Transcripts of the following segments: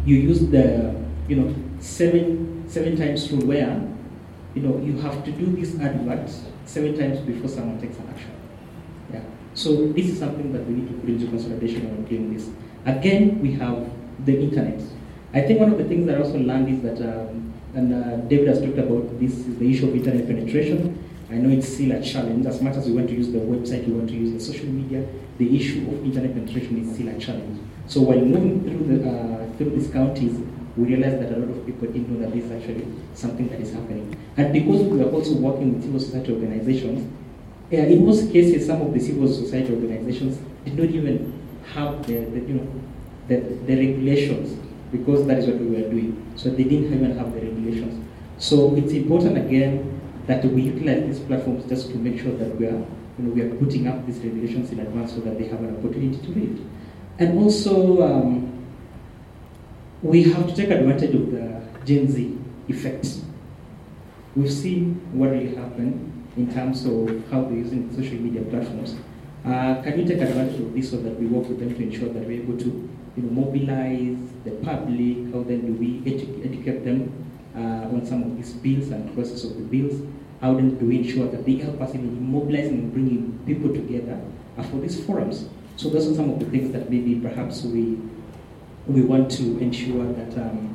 you use the, seven times rule where, you have to do this advert 7 times before someone takes an action. Yeah. So this is something that we need to put into consideration when doing this. Again, we have the internet. I think one of the things that I also learned is that, and David has talked about this, is the issue of internet penetration. I know it's still a challenge. As much as we want to use the website, we want to use the social media, the issue of internet penetration is still a challenge. So while moving through these counties, we realized that a lot of people didn't know that this is actually something that is happening. And because we are also working with civil society organizations, in most cases, some of the civil society organizations did not even have the regulations, because that is what we were doing. So they didn't even have the regulations. So it's important again that we utilize these platforms just to make sure that we are putting up these regulations in advance so that they have an opportunity to read. And also, we have to take advantage of the Gen Z effect. We've seen what really happened in terms of how they're using social media platforms. Can we take advantage of this so that we work with them to ensure that we're able to mobilize the public? How then do we educate them on some of these bills and process of the bills? How then do we ensure that they help us in mobilizing and bringing people together for these forums? So those are some of the things that maybe perhaps we want to ensure that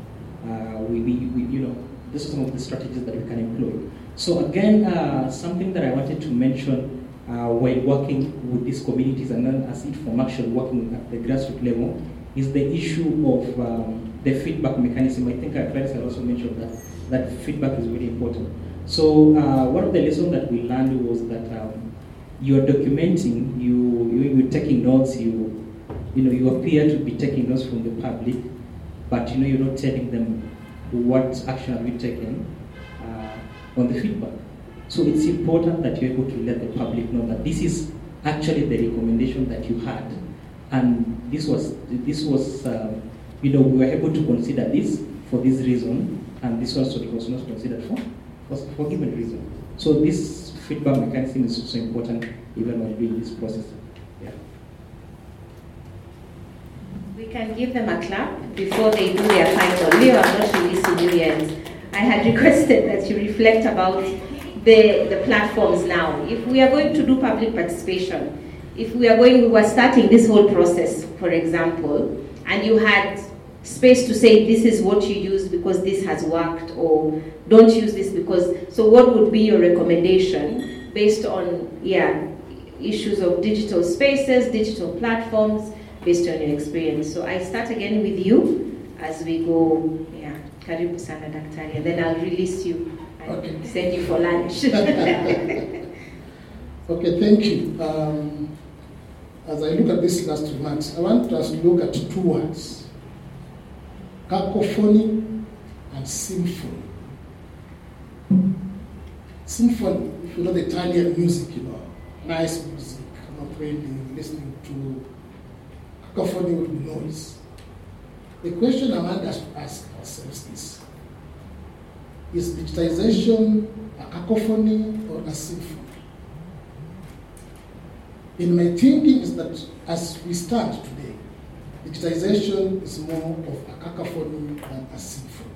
this is some of the strategies that we can employ. So again, something that I wanted to mention while working with these communities and then as Inform Action working at the grassroots level is the issue of the feedback mechanism. I think Clarence had also mentioned that feedback is really important. So one of the lessons that we learned was that you are documenting, you're taking notes, you appear to be taking notes from the public, but you're not telling them what action have you taken on the feedback. So it's important that you're able to let the public know that this is actually the recommendation that you had, and this was we were able to consider this for this reason, and this was not considered for given reason. So this feedback mechanism is also important even while doing this process. Yeah. We can give them a clap before they do their final. We have not released you yet. I had requested that you reflect about the platforms now. If we are going to do public participation, we were starting this whole process, for example, and you had space to say this is what you use because this has worked, or don't use this because, so what would be your recommendation based on issues of digital spaces, digital platforms, based on your experience? So I start again with you as we go. Karibu sana daktari, and then I'll release you and send you for lunch. Okay, thank you. As I look at these last remarks, I want us to look at 2 words: cacophony and symphony. Symphony, if you know the Italian music, nice music, reading, listening to. Cacophony would be noise. The question I want us to ask ourselves is digitization a cacophony or a symphony? In my thinking is that as we stand today, digitization is more of a cacophony than a symphony.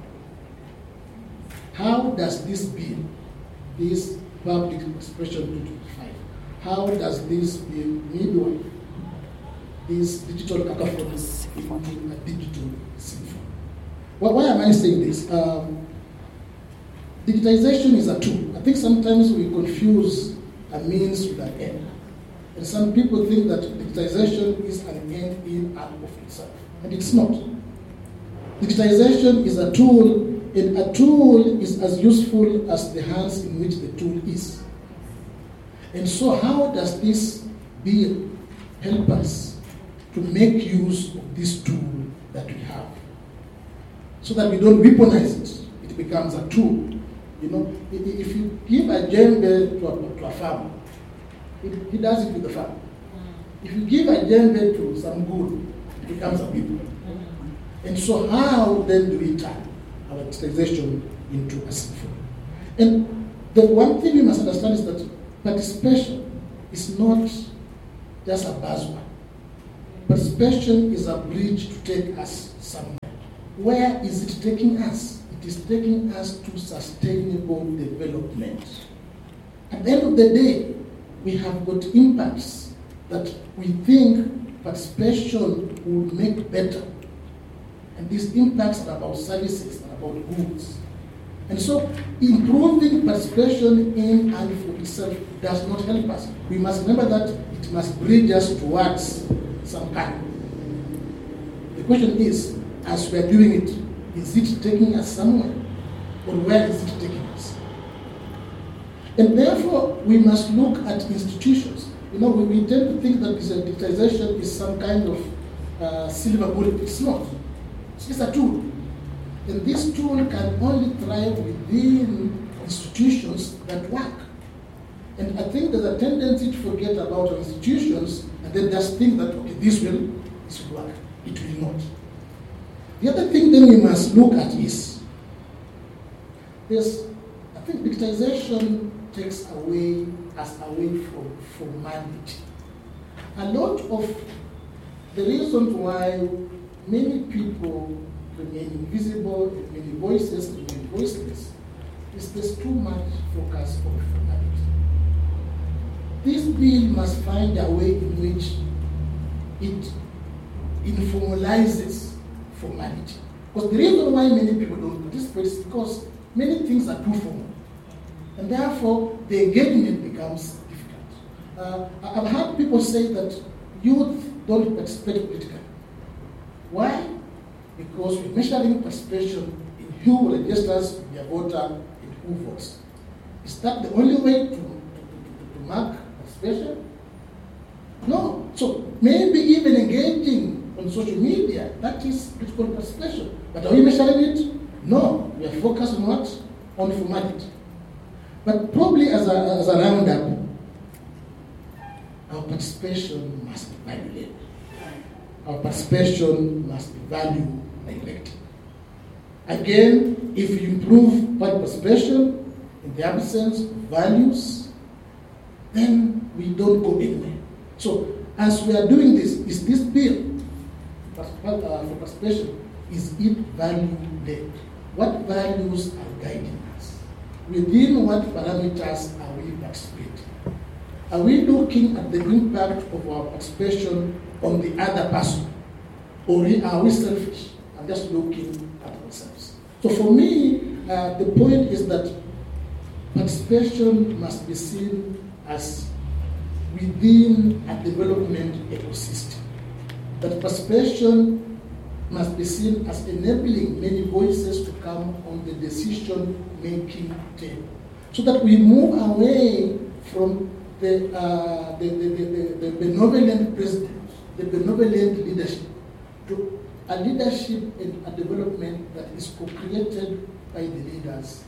How does this bill, this Public Expression 225, how does this bill midwife these digital cacophonies into a digital symphony? Well, why am I saying this? Digitization is a tool. I think sometimes we confuse a means with an end. And some people think that digitization is an end in and of itself. And it's not. Digitization is a tool, and a tool is as useful as the hands in which the tool is. And so how does this bill help us to make use of this tool that we have, so that we don't weaponize it? It becomes a tool. If you give a djembe to a farmer, he does it with the farm. If you give a djembe to some guru, it becomes a weapon. And so how then do we turn our digitization into a symphony? And the one thing we must understand is that participation is not just a buzzword. Participation is a bridge to take us somewhere. where is it taking us? It is taking us to sustainable development. At the end of the day, we have got impacts that we think participation will make better. And these impacts are about services and about goods. And so improving participation in and for itself does not help us. We must remember that it must bridge us towards some kind. The question is, as we are doing it, is it taking us somewhere? Or where is it taking us? And therefore, we must look at institutions. We tend to think that digitization is some kind of silver bullet. It's not. It's a tool. And this tool can only thrive within institutions that work. And I think there's a tendency to forget about our institutions and then just think that, okay, this will work. It will not. The other thing then we must look at is, I think digitization takes us away from formality. A lot of the reasons why many people remain invisible, many voices remain voiceless, is there's too much focus on formality. This bill must find a way in which it informalizes formality. Because the reason why many people don't participate is because many things are too formal. And therefore, the engagement becomes difficult. I've heard people say that youth don't participate politically. Why? Because we're measuring participation in who registers to be a voter and who votes. Is that the only way to mark participation? No. So maybe even engaging on social media, that is political participation. But are we measuring it? No. We are focused on what? On formality. But probably as a roundup, our participation must be value-led. Our participation must be value-directed. Again, if you improve participation in the absence of values, then we don't go anywhere. So, as we are doing this, is this bill for participation, is it value-led? What values are guiding us? Within what parameters are we participating? Are we looking at the impact of our participation on the other person? Or are we selfish and just looking at ourselves? So for me, the point is that participation must be seen as within a development ecosystem. That participation must be seen as enabling many voices to come on the decision-making table, so that we move away from the benevolent president, the benevolent leadership, to a leadership and a development that is co-created by the leaders.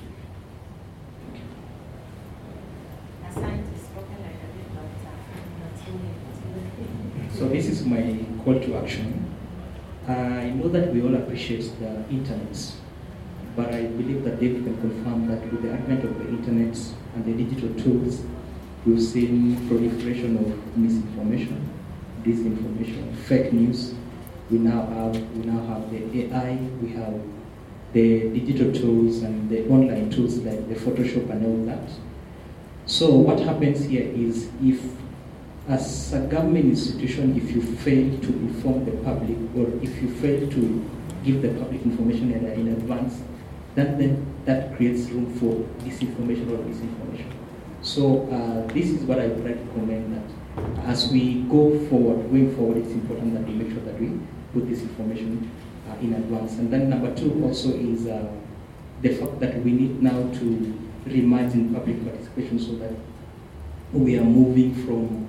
So this is my call to action. I know that we all appreciate the internet, but I believe that David can confirm that with the advent of the internet and the digital tools, we've seen proliferation of misinformation, disinformation, fake news. We now have the AI, we have the digital tools and the online tools like the Photoshop and all that. So what happens here is, if as a government institution, if you fail to inform the public, or if you fail to give the public information in advance, then that creates room for disinformation or misinformation. So this is what I would like to comment, that as we going forward, it's important that we make sure that we put this information in advance. And then number two also is the fact that we need now to reimagine public participation, so that we are moving from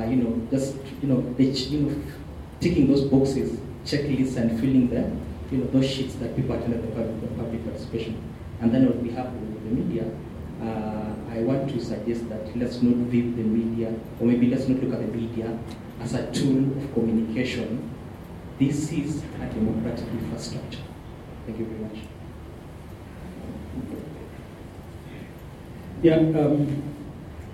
ticking those boxes, checklists, and filling them, those sheets that people attend the public participation. And then on behalf of the media, I want to suggest that let's not view the media, or maybe let's not look at the media as a tool of communication. This is a democratic infrastructure. Thank you very much.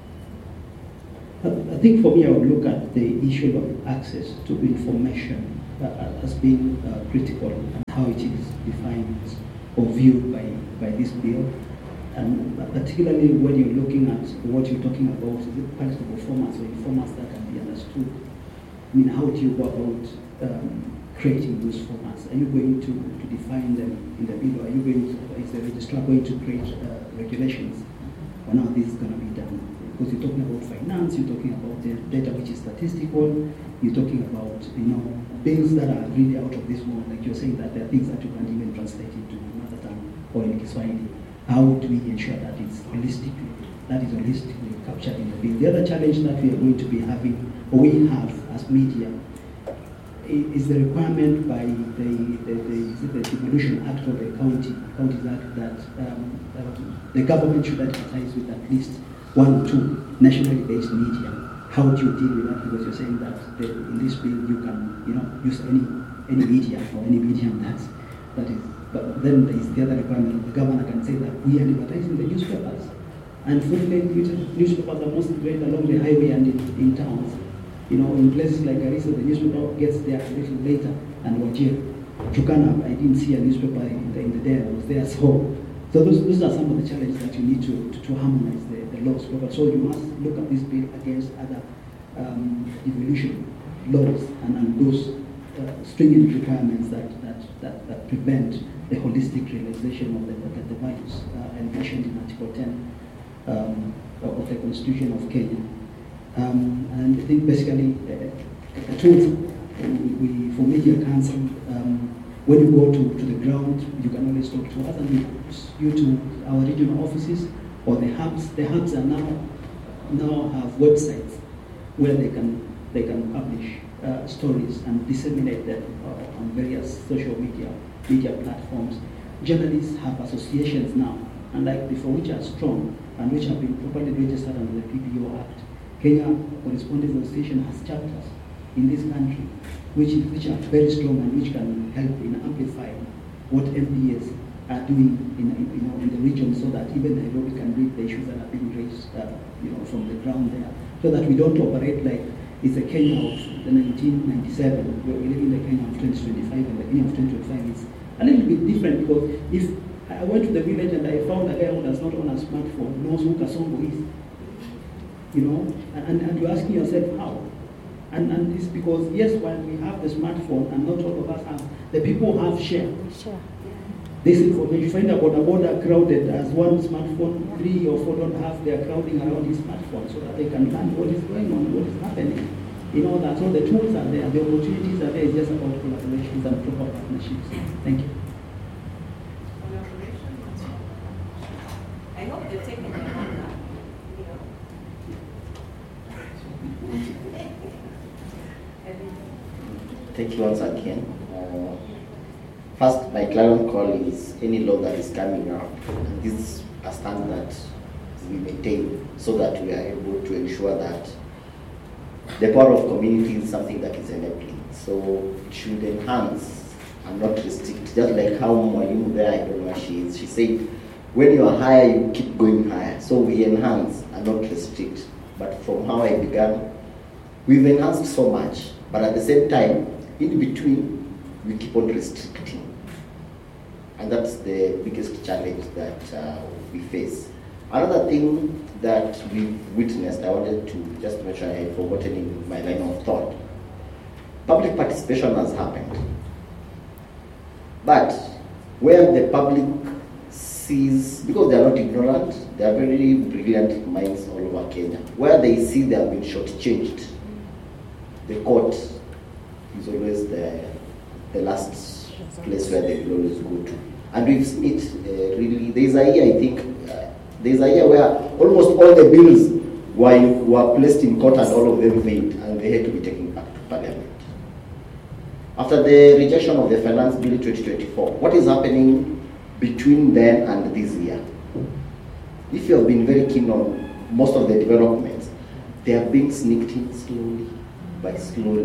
I think for me, I would look at the issue of access to information. has been critical and how it is defined or viewed by this bill. And particularly when you're looking at what you're talking about, is it palatable formats or formats that can be understood? I mean, how do you go about creating those formats? Are you going to define them in the bill, or are you going to, is the registrar going to create regulations on how this is going to be done? Because you're talking about finance, you're talking about the data which is statistical, you're talking about, things that are really out of this world, like you're saying that there are things that you can't even translate into another tongue or in Kiswahili. How do we ensure that it's holistically captured in the bill? The other challenge that we are going to be having, or we have as media, is the requirement by the Devolution Act of the Counties Act that the government should advertise with at least 1 or 2 nationally based media. How do you deal with that? Because you're saying that in this bill you can use any media or any medium that is. But then there is the other requirement. The governor can say that we are advertising the newspapers, and fortunately newspapers are mostly read along the highway and in towns. In places like Garissa, the newspaper gets there a little later, and Wajir, Turkana, I didn't see a newspaper in the day I was there. So those are some of the challenges that you need to harmonize the laws. So you must look at this bill against other devolution laws and those stringent requirements that prevent the holistic realization of the values envisioned in Article 10 of the Constitution of Kenya. And I think basically the tools for Media Council, when you go to the ground, you can always talk to us, and we put you to our regional offices or the hubs. The hubs are now have websites where they can publish stories and disseminate them on various social media platforms. Journalists have associations now, and like before, which are strong and which have been properly registered under the PBO Act. Kenya Correspondents Association has chapters in this country which are very strong and which can help in amplifying what MPs are doing in the region, so that even Nairobi can read the issues that are being raised from the ground there, so that we don't operate like it's a Kenya of the 1997, where we live in the Kenya of 2025, and the Kenya of 2025 is a little bit different, because if I went to the village and I found a guy who does not own a smartphone, knows who Kasongo is, and you're asking yourself how. And it's because, yes, while we have the smartphone, and not all of us have, the people have shared this information. You find a border crowded as one smartphone, 3 or 4 don't have, they're crowding around his smartphone so that they can learn what is going on, what is happening. That all the tools are there, the opportunities are there. It's just about collaborations and proper partnerships. Thank you. I hope they're taking their hand up. Thank you once again. First, my clarion call is any law that is coming out, and this is a standard that we maintain so that we are able to ensure that the power of community is something that is enabling. So it should enhance and not restrict. Just like how Mwalimu there, I don't know where she is, she said, when you are higher, you keep going higher. So we enhance and not restrict. But from how I began, we've enhanced so much, but at the same time, in between, we keep on restricting. And that's the biggest challenge that we face. Another thing that we've witnessed, I wanted to just mention, I had forgotten in my line of thought. Public participation has happened. But where the public sees, because they are not ignorant, they are very brilliant minds all over Kenya, where they see they have been shortchanged, the court is always the last place where they will always go to. And we've seen it really, there's a year, I think, there's a year where almost all the bills were placed in court and all of them failed, and they had to be taken back to Parliament. After the rejection of the Finance Bill 2024, what is happening between then and this year? If you have been very keen on most of the developments, they are being sneaked in slowly by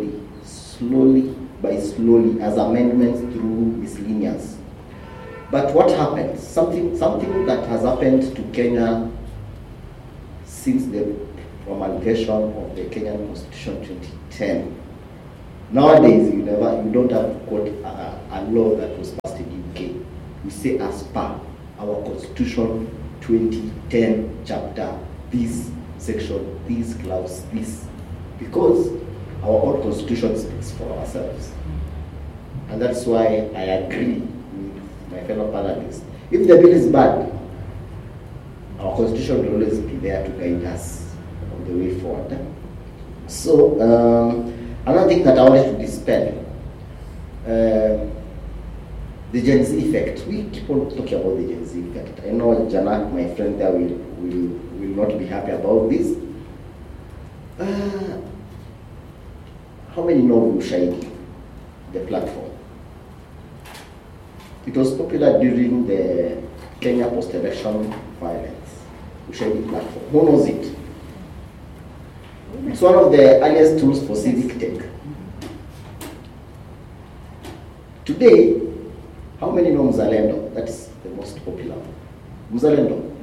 slowly as amendments through miscellaneous. But what happened? Something that has happened to Kenya since the promulgation of the Kenyan Constitution 2010 Nowadays, you don't have to quote a law that was passed in UK. We say as per our Constitution 2010 chapter, this section, this clause, this, because our own Constitution speaks for ourselves. And that's why I agree with my fellow panelists. If the bill is bad, our Constitution will always be there to guide us on the way forward. So, another thing that I wanted to dispel, the Gen Z effect. We keep on talking about the Gen Z effect. I know Janak, my friend there, will not be happy about this. How many know Ushahidi, the platform? It was popular during the Kenya post-election violence. Ushahidi platform. Who knows it? It's one of the earliest tools for civic tech. Today, how many know Mzalendo? That's the most popular one. Mzalendo.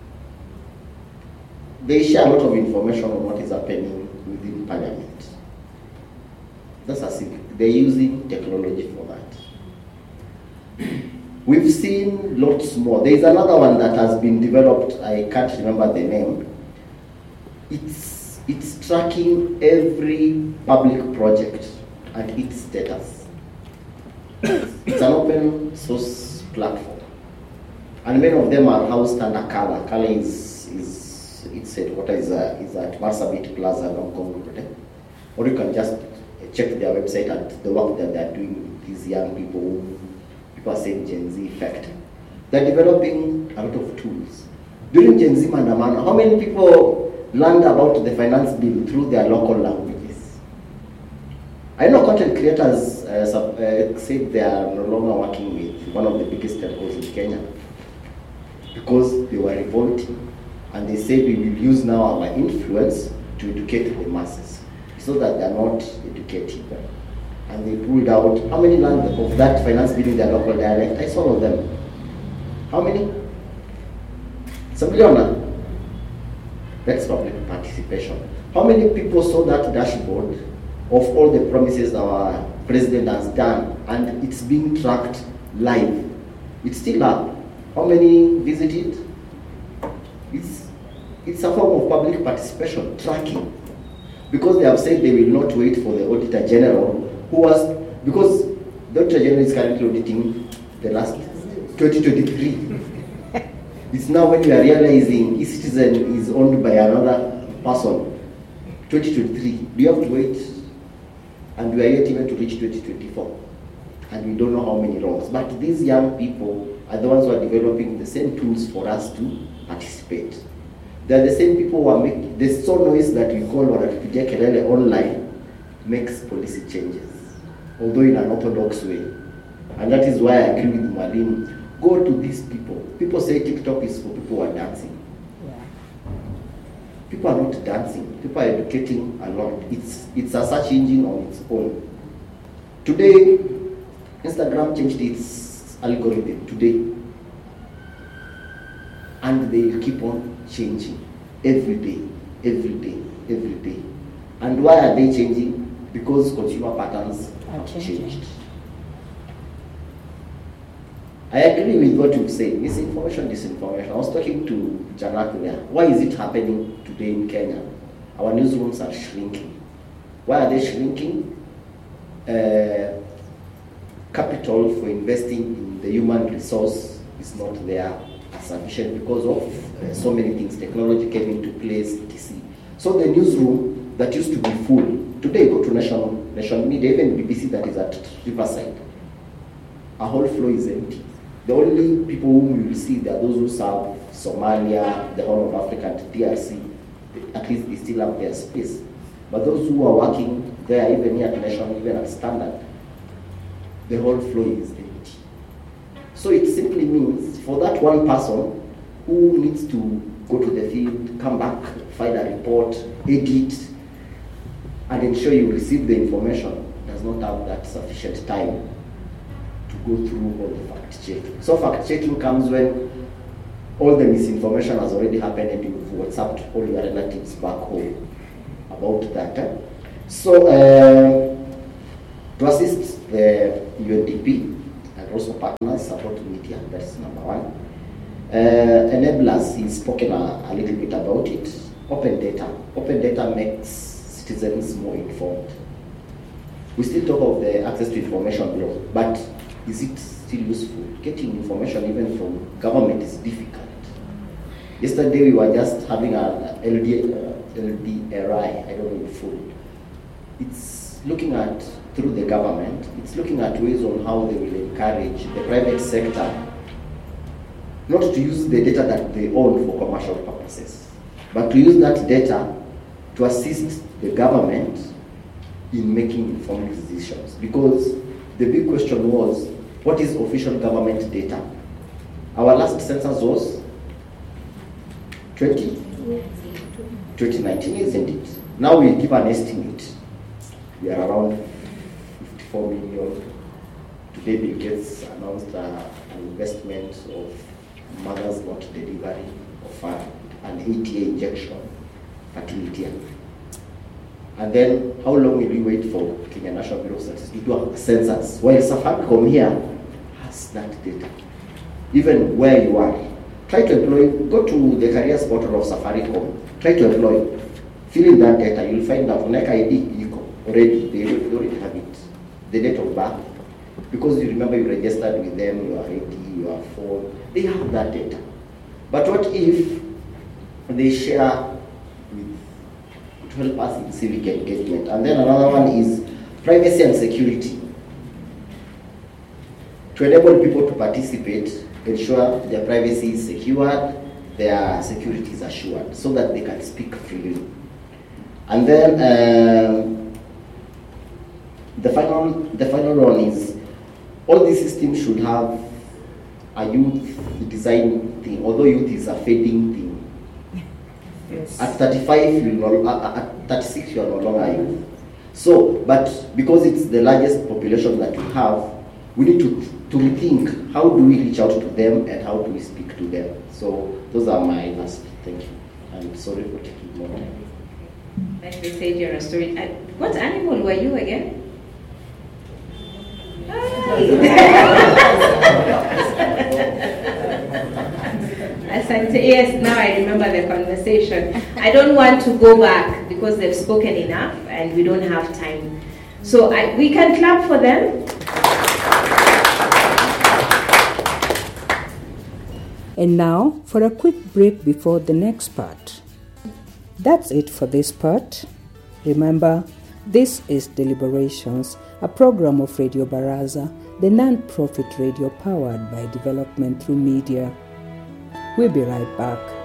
They share a lot of information on what is happening within Parliament. That's a civic. They're using technology for that. We've seen lots more. There is another one that has been developed. I can't remember the name. It's tracking every public project and its status. It's an open source platform, and many of them are housed under Kala. Kala is its headquarters is at Marsabit Plaza, Hong or you can just check their website at the work that they're doing with these young people. People are saying Gen Z effect. They're developing a lot of tools. During Gen Z Mandamano, how many people learned about the finance bill through their local languages? I know content creators said they are no longer working with one of the biggest telcos in Kenya because they were revolting, and they said we will use now our influence to educate the masses so that they are not educated. And they pulled out, how many learned of that finance bill in their local dialect? I saw all of them. How many? Sambiliona. That's public participation. How many people saw that dashboard of all the promises our president has done, and it's being tracked live? It's still up. How many visited? It's a form of public participation, tracking. Because they have said they will not wait for the Auditor General, because the Auditor General is currently auditing the last 2023. It's now when we are realizing eCitizen is owned by another person. 2023, we have to wait, and we are yet even to reach 2024. And we don't know how many wrongs. But these young people are the ones who are developing the same tools for us to participate. They are the same people who are making the so noise that we call Wanatupigia Kelele online makes policy changes, although in an orthodox way. And that is why I agree with Mwalimu. Go to these people. People say TikTok is for people who are dancing. Yeah. People are not dancing. People are educating a lot. It's a search engine on its own. Today, Instagram changed its algorithm today. And they will keep on changing every day, every day, every day. And why are they changing? Because consumer patterns have changed. I agree with what you say. Misinformation, disinformation. I was talking to Janak there. Why is it happening today in Kenya? Our newsrooms are shrinking. Why are they shrinking? Capital for investing in the human resource is not there as sufficient because of so many things. Technology came into place, etc. So the newsroom that used to be full, today go to national media, even BBC that is at Riverside, a whole floor is empty. The only people whom you will see are those who serve Somalia, the Horn of Africa, and DRC. At least they still have their space. But those who are working there, even here at National, even at Standard, the whole floor is empty. So it simply means for that one person who needs to go to the field, come back, file a report, edit, and ensure you receive the information, does not have that sufficient time to go through all the fact checking. So fact checking comes when all the misinformation has already happened and you've WhatsApped all your relatives back home about that. So To assist the UNDP and also partners support media, that is number one. Enablers, he's spoken a little bit about it. Open data. Open data makes citizens more informed. We still talk of the access to information law, but is it still useful? Getting information even from government is difficult. Yesterday we were just having a LDRI, I don't know the full. It's looking at, through the government, it's looking at ways on how they will encourage the private sector not to use the data that they own for commercial purposes, but to use that data to assist the government in making informed decisions. Because the big question was, what is official government data? Our last census was 2019, isn't it? Now we give an estimate. We are around 54 million. Today Bill Gates announced an investment of mothers not delivery of an ATA injection, fertility. And then how long will we wait for Kenya National Bureau of Statistics to do a census? While Safaricom here has that data. Even where you are, try to employ, go to the careers portal of Safaricom, try to employ, fill in that data, you'll find that NEC ID already, they already have it, the date of birth. Because you remember you registered with them, your ID, your phone, they have that data. But what if they share with, to help us in civic engagement? And then another one is privacy and security. To enable people to participate, ensure their privacy is secured, their security is assured, so that they can speak freely. And then the final one is, all these systems should have a youth design thing, although youth is a fading thing. Yes. At 35, at 36, you are no longer youth. So, but because it's the largest population that we have, we need to rethink how do we reach out to them and how do we speak to them. So those are my last. Thank you. I'm sorry for taking more time. Like they said, you're a story. What animal were you again? Asante. Yes, now I remember the conversation. I don't want to go back because they've spoken enough and we don't have time. So we can clap for them. And now for a quick break before the next part. That's it for this part. Remember, this is Deliberations, a program of Radio Baraza, the non-profit radio powered by development through media. We'll be right back.